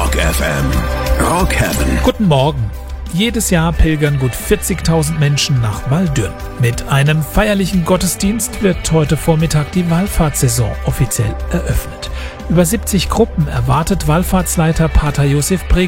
Rock FM. Rock Heaven. Guten Morgen. Jedes Jahr pilgern gut 40.000 Menschen nach Waldürn. Mit einem feierlichen Gottesdienst wird heute Vormittag die Wallfahrtssaison offiziell eröffnet. Über 70 Gruppen erwartet Wallfahrtsleiter Pater Josef